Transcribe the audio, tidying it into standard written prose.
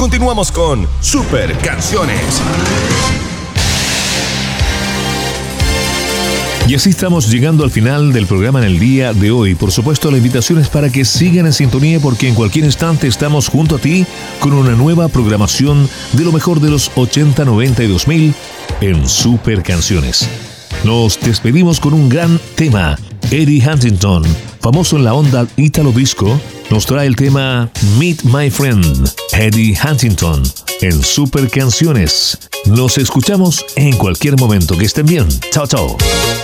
Continuamos con Super Canciones. Y así estamos llegando al final del programa en el día de hoy. Por supuesto, la invitación es para que sigan en sintonía, porque en cualquier instante estamos junto a ti con una nueva programación de lo mejor de los 80, 90 y 2000 en Super Canciones. Nos despedimos con un gran tema. Eddie Huntington, famoso en la onda Italo Disco, nos trae el tema Meet My Friend. Eddie Huntington en Super Canciones. Nos escuchamos en cualquier momento. Que estén bien. Chao, chao.